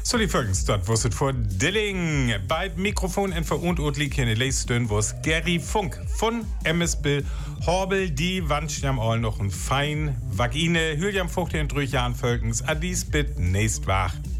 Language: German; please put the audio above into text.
So die Folgens dort, wo es vor Dilling. Bei Mikrofon in und liegt hier in der Leistön, wo es Gary Funk von MSB Horbel, die wünscht jam all noch ein fein Vagine, Hüljam Fucht in 3 Jahren Völkens, Adis bit nächst wach.